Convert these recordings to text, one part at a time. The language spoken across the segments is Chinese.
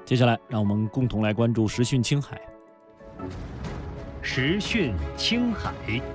接下来，让我们共同来关注时讯青海。 时讯青海。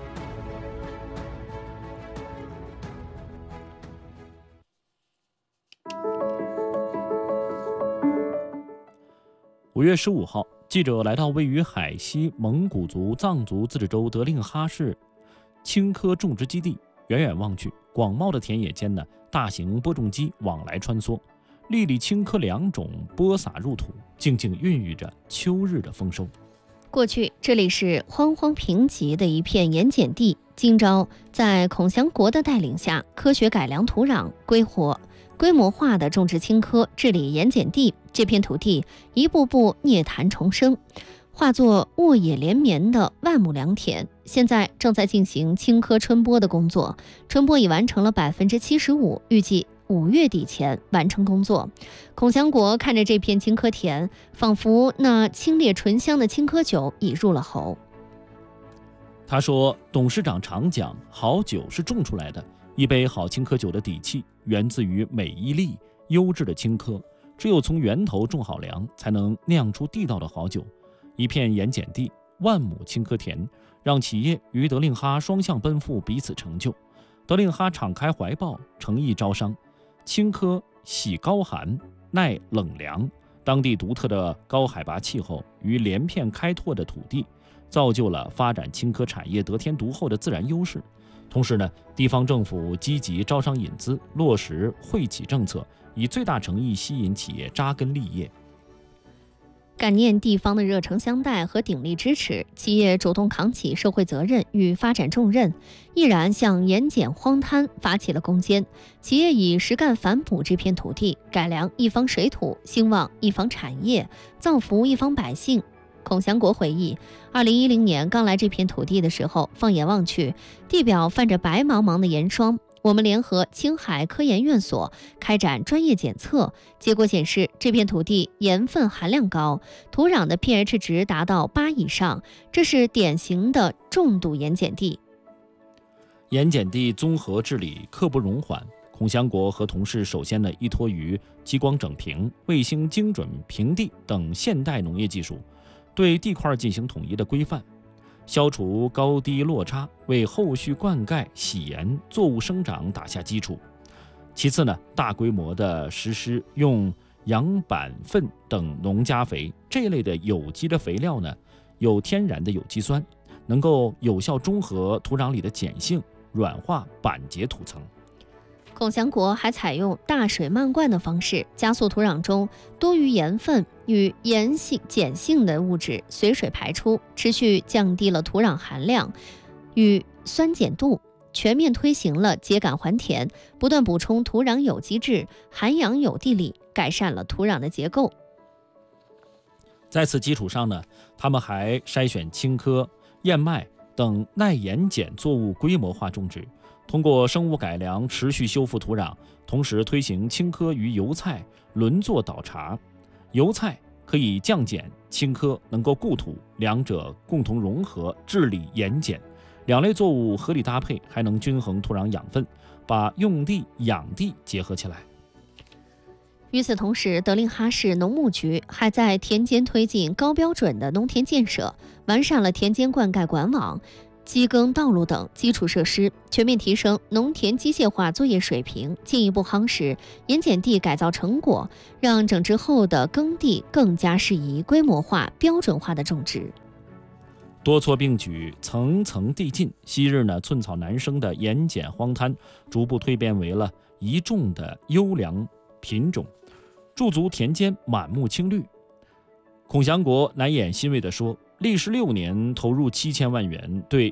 5月15号，记者来到位于海西蒙古族藏族自治州德令哈市青稞种植基地，远远望去，广袤的田野间呢，大型播种机往来穿梭，粒粒青稞两种播撒入土，静静孕育着秋日的丰收。 过去这里是荒荒贫瘠的一片盐碱地，今朝在孔祥国的带领下，科学改良土壤，规模化的种植青稞，治理盐碱地，这片土地一步步涅坛重生，化作沃野连绵的万亩良田。现在正在进行青稞春播的工作，春播已完成了75%，预计5月底前完成工作。孔祥国看着这片青稞田，仿佛那清冽醇香的青稞酒已入了喉。 他说，董事长常讲，好酒是种出来的，一杯好青稞酒的底气源自于每一粒优质的青稞，只有从源头种好粮，才能酿出地道的好酒。一片盐碱地，万亩青稞田，让企业与德令哈双向奔赴，彼此成就。德令哈敞开怀抱，诚意招商。青稞喜高寒，耐冷凉，当地独特的高海拔气候与连片开拓的土地，造就了发展青稞产业得天独厚的自然优势。同时呢，地方政府积极招商引资，落实惠企政策，以最大诚意吸引企业扎根立业。 感念地方的热诚相待和鼎力支持，企业主动扛起社会责任与发展重任，毅然向盐碱荒滩发起了攻坚。企业以实干反哺这片土地，改良一方水土，兴旺一方产业，造福一方百姓。孔祥国回忆，2010年刚来这片土地的时候，放眼望去，地表泛着白茫茫的盐霜。我们联合青海科研院所开展专业检测，结果显示这片土地盐分含量高，土壤的 pH 值达到8以上，这是典型的重度盐碱地。 盐碱地综合治理刻不容缓，孔祥国和同事首先呢依托于激光整平、卫星精准平地等现代农业技术，对地块进行统一的规范，消除高低落差，为后续灌溉、洗盐、作物生长打下基础。其次呢，大规模的实施用羊板粪等农家肥这一类的有机的肥料呢，有天然的有机酸，能够有效中和土壤里的碱性，软化板结土层。 孔祥国还采用大水漫灌的方式，加速土壤中多余盐分与盐性、碱性的物质随水排出，持续降低了土壤含量与酸碱度，全面推行了秸秆还田，不断补充土壤有机质，涵养有地力，改善了土壤的结构。 在此基础上呢，他们还筛选青稞、燕麦等耐盐碱作物规模化种植，通过生物改良持续修复土壤，同时推行青稞与油菜轮作倒茬。油菜可以降碱，青稞能够固土，两者共同融合治理盐碱，两类作物合理搭配，还能均衡土壤养分，把用地养地结合起来。 与此同时，德令哈市农牧局还在田间推进高标准的农田建设，完善了田间灌溉管网、机耕道路等基础设施，全面提升农田机械化作业水平，进一步夯实盐碱地改造成果，让整治后的耕地更加适宜规模化、标准化的种植。 多措并举，层层递进，昔日呢寸草难生的盐碱荒滩，逐步蜕变为了一众的优良品种，驻足田间，满目青绿。孔祥国难掩欣慰地说，历时6年，投入7000万元，对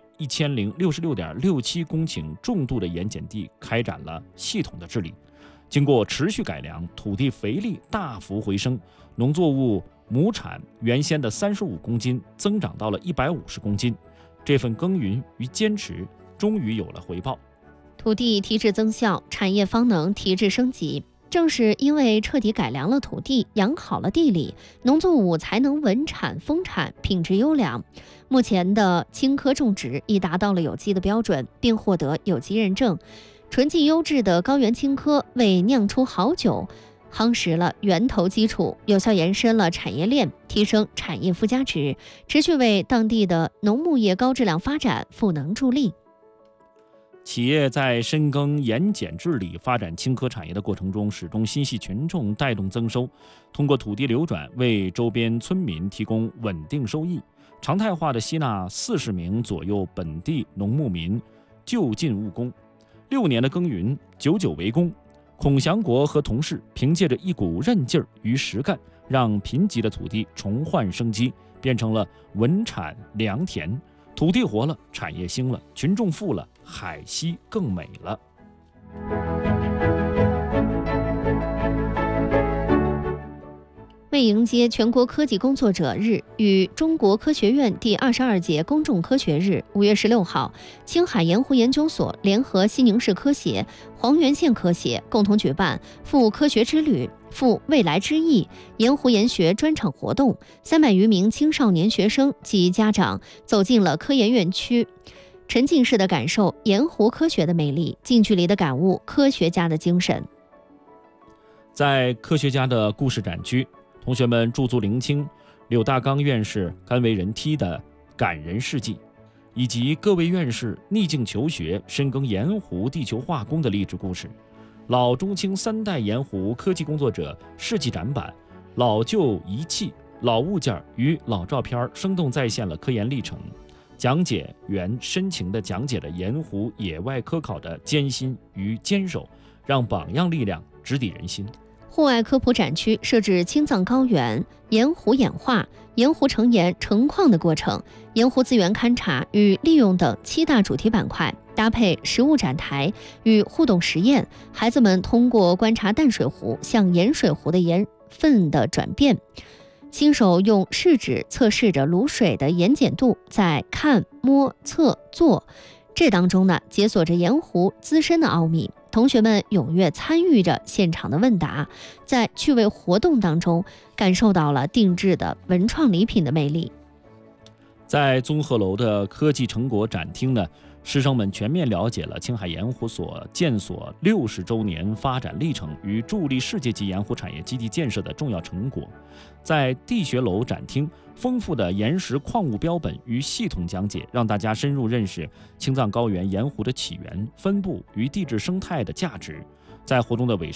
1066.67公顷重度的盐碱地开展了系统的治理。经过持续改良，土地肥力大幅回升，农作物亩产原先的35公斤增长到了150公斤。这份耕耘与坚持终于有了回报。 土地提质增效，产业方能提质升级。正是因为彻底改良了土地，养好了地力，农作物才能稳产丰产，品质优良。目前的青稞种植已达到了有机的标准，并获得有机认证。纯净优质的高原青稞为酿出好酒夯实了源头基础，有效延伸了产业链，提升产业附加值，持续为当地的农牧业高质量发展赋能助力。 企业在深耕盐碱治理、发展青稞产业的过程中，始终心系群众，带动增收，通过土地流转为周边村民提供稳定收益，常态化的吸纳40名左右本地农牧民就近务工，6年的耕耘，久久为功。孔祥国和同事凭借着一股韧劲儿与实干，让贫瘠的土地重焕生机，变成了稳产良田。土地活了，产业兴了，群众富了，海西更美了。 为迎接全国科技工作者日与中国科学院第22届公众科学日，5月16号，青海盐湖研究所联合西宁市科协、黄原县科协共同举办赴科学之旅、赴未来之翼盐湖研学专场活动，300余名青少年学生及家长走进了科研园区，沉浸式的感受盐湖科学的魅力，近距离的感悟科学家的精神。 在科学家的故事展区，同学们驻足聆听柳大刚院士甘为人梯的感人事迹，以及各位院士逆境求学、深耕盐湖地球化工的励志故事。老中青3代盐湖科技工作者事迹展板，老旧仪器、老物件与老照片生动再现了科研历程。讲解员深情地讲解了盐湖野外科考的艰辛与坚守，让榜样力量直抵人心。 户外科普展区设置青藏高原、盐湖演化、盐湖成盐成矿的过程、盐湖资源勘察与利用等7大主题板块，搭配实物展台与互动实验，孩子们通过观察淡水湖向盐水湖的盐分的转变，亲手用试纸测试着卤水的盐碱度，在看、摸、测、做这当中呢，解锁着盐湖自身的奥秘。同学们踊跃参与着现场的问答，在趣味活动当中感受到了定制的文创礼品的魅力。 在综合楼的科技成果展厅呢，师生们全面了解了青海盐湖所建所60周年发展历程与助力世界级盐湖产业基地建设的重要成果。在地学楼展厅，丰富的岩石矿物标本与系统讲解，让大家深入认识青藏高原盐湖的起源、分布与地质生态的价值。在活动的尾声，